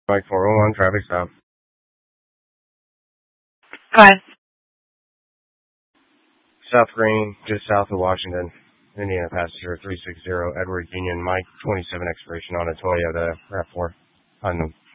Mike 401, traffic stop. Hi. South Green, just south of Washington. Indiana passenger 360 Edward Union Mike 27 expiration on a Toyota RAV4 on